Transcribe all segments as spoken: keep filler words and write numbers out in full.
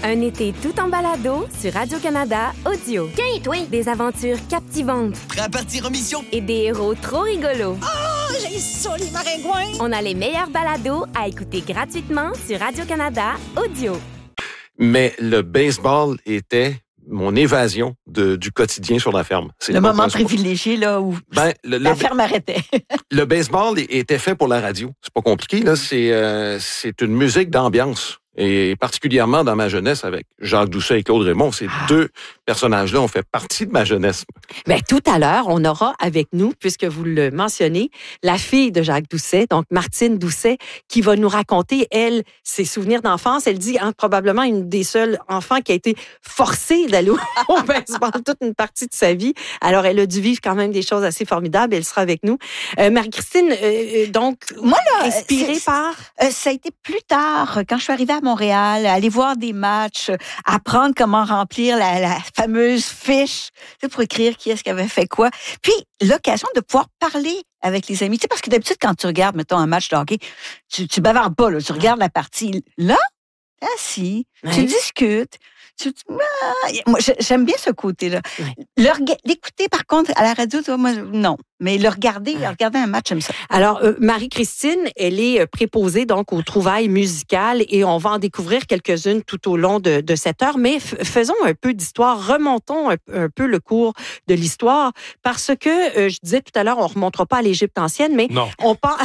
Un été tout en balado sur Radio-Canada Audio. Tiens, toi! Des aventures captivantes. Prêt à partir en mission? Et des héros trop rigolos. Oh, j'ai ça, les maringouins! On a les meilleurs balados à écouter gratuitement sur Radio-Canada Audio. Mais le baseball était mon évasion de, du quotidien sur la ferme. C'est le moment privilégié là où ben, le, la le, ferme arrêtait. Le baseball était fait pour la radio. C'est pas compliqué, là. C'est, euh, c'est une musique d'ambiance. Et particulièrement dans ma jeunesse avec Jacques Doucet et Claude Raymond, ces ah. deux personnages-là ont fait partie de ma jeunesse. Bien, tout à l'heure, on aura avec nous, puisque vous le mentionnez, la fille de Jacques Doucet, donc Martine Doucet, qui va nous raconter, elle, ses souvenirs d'enfance. Elle dit hein, probablement une des seules enfants qui a été forcée d'aller au baseball toute une partie de sa vie. Alors, elle a dû vivre quand même des choses assez formidables. Elle sera avec nous. Euh, Marie-Christine, euh, donc, moi là, inspirée c'est, par... Euh, ça a été plus tard, quand je suis arrivée à Montréal, aller voir des matchs, apprendre comment remplir la, la fameuse fiche, tu sais, pour écrire qui est-ce qui avait fait quoi. Puis, l'occasion de pouvoir parler avec les amis. Tu sais, parce que d'habitude, quand tu regardes, mettons, un match de hockey, tu, tu bavardes pas, là, tu regardes la partie. Là, assis, ouais. Tu discutes. Tu, ah, moi, j'aime bien ce côté-là. Ouais. Le, l'écouter, par contre, à la radio, tu vois, moi, non. Mais le regarder, ouais. regarder un match, j'aime ça. Alors, euh, Marie-Christine, elle est préposée donc aux trouvailles musicales et on va en découvrir quelques-unes tout au long de, de cette heure. Mais f- faisons un peu d'histoire, remontons un, un peu le cours de l'histoire parce que, euh, je disais tout à l'heure, on ne remontera pas à l'Égypte ancienne, mais non. on pense...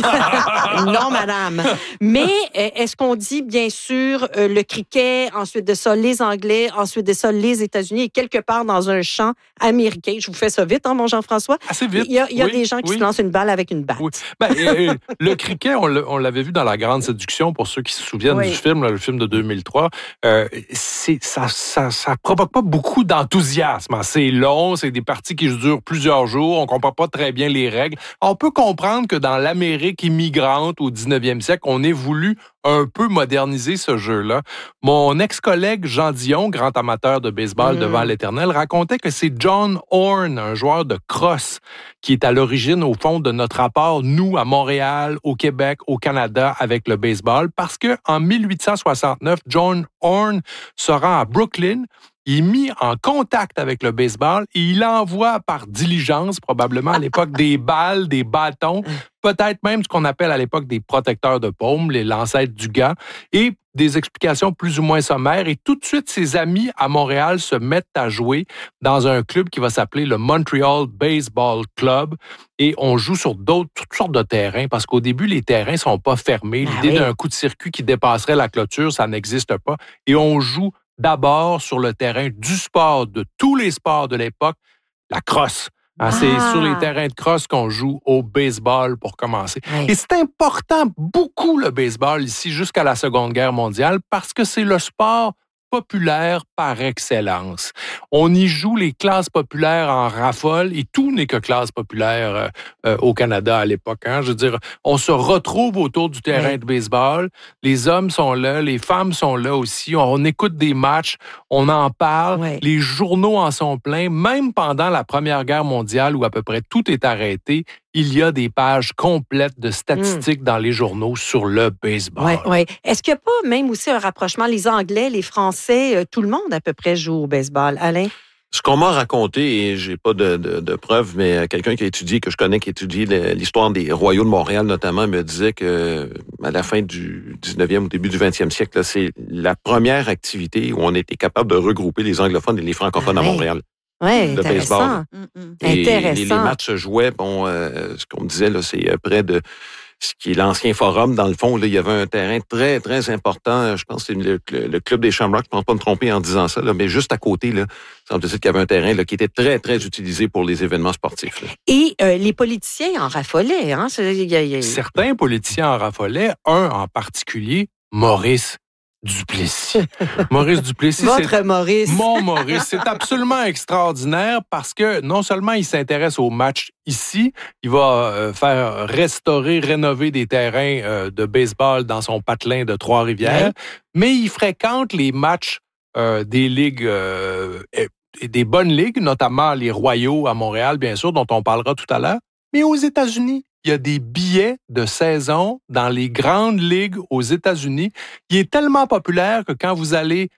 non, madame. Mais est-ce qu'on dit, bien sûr, euh, le cricket, ensuite de ça, les Anglais, ensuite de ça, les États-Unis et quelque part dans un champ américain. Je vous fais ça vite, hein, mon Jean-François? Assez vite. Il y a, il y a oui, des gens qui oui. se lancent une balle avec une batte. Oui. Ben, euh, le cricket, on, on l'avait vu dans La Grande Séduction, pour ceux qui se souviennent oui. du film, là, le film de deux mille trois. Euh, c'est, ça, ça, ça provoque pas beaucoup d'enthousiasme. Hein. C'est long, c'est des parties qui durent plusieurs jours, on comprend pas très bien les règles. On peut comprendre que dans l'Amérique immigrante au dix-neuvième siècle, on ait voulu un peu moderniser ce jeu-là. Mon ex-collègue Jean Dion, grand amateur de baseball mmh. devant l'éternel, racontait que c'est John Horn, un joueur de crosse, qui est à l'origine, au fond, de notre rapport, nous, à Montréal, au Québec, au Canada, avec le baseball, parce que en dix-huit cent soixante-neuf, John Horn se rend à Brooklyn. Il est mis en contact avec le baseball et il envoie par diligence, probablement à l'époque, des balles, des bâtons, peut-être même ce qu'on appelle à l'époque des protecteurs de paume, les l'ancêtre du gant, et des explications plus ou moins sommaires. Et tout de suite, ses amis à Montréal se mettent à jouer dans un club qui va s'appeler le Montreal Baseball Club. Et on joue sur d'autres, toutes sortes de terrains, parce qu'au début, les terrains ne sont pas fermés. Ah L'idée oui. d'un coup de circuit qui dépasserait la clôture, ça n'existe pas. Et on joue d'abord sur le terrain du sport, de tous les sports de l'époque, la crosse. Hein, ah. C'est sur les terrains de crosse qu'on joue au baseball pour commencer. Oui. Et c'est important, beaucoup le baseball ici, jusqu'à la Seconde Guerre mondiale, parce que c'est le sport populaire par excellence. On y joue les classes populaires en rafole et tout n'est que classe populaire euh, euh, au Canada à l'époque. Hein. Je veux dire, on se retrouve autour du terrain oui. de baseball. Les hommes sont là, les femmes sont là aussi. On, on écoute des matchs, on en parle. Oui. Les journaux en sont pleins. Même pendant la Première Guerre mondiale où à peu près tout est arrêté, il y a des pages complètes de statistiques mmh. dans les journaux sur le baseball. Oui, oui. Est-ce qu'il n'y a pas même aussi un rapprochement? Les Anglais, les Français, euh, tout le monde à peu près joue au baseball. Alain? Ce qu'on m'a raconté, et j'ai pas de, de, de preuves, mais quelqu'un qui a étudié, que je connais, qui a étudié l'histoire des Royaux de Montréal notamment, me disait que à la fin du dix-neuvième, au début du vingtième siècle, là, c'est la première activité où on était capable de regrouper les anglophones et les francophones ah, à Montréal. Oui, le baseball. Et intéressant. Les, les matchs se jouaient, bon, euh, ce qu'on me disait, là, c'est près de ce qui est l'ancien forum. Dans le fond, là, il y avait un terrain très, très important. Je pense que c'est le, le, le club des Shamrocks. Je ne pense pas me tromper en disant ça, là, mais juste à côté, là, ça me dit qu'il y avait un terrain là, qui était très, très utilisé pour les événements sportifs. Là. Et euh, les politiciens en raffolaient. Hein? Y a, y a... Certains politiciens en raffolaient. Un en particulier, Maurice Duplessis. Maurice Duplessis, Votre c'est Maurice. Mon Maurice. C'est absolument extraordinaire parce que non seulement il s'intéresse aux matchs ici, il va euh, faire restaurer, rénover des terrains euh, de baseball dans son patelin de Trois-Rivières, ouais. mais il fréquente les matchs euh, des ligues, euh, et des bonnes ligues, notamment les Royaux à Montréal, bien sûr, dont on parlera tout à l'heure, mais aux États-Unis. Il y a des billets de saison dans les grandes ligues aux États-Unis. Il est tellement populaire que quand vous allez